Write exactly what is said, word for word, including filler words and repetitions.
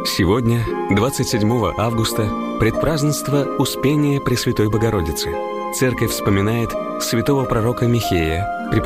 Сегодня, двадцать седьмого августа, предпразднество Успения Пресвятой Богородицы. Церковь вспоминает святого пророка Михея,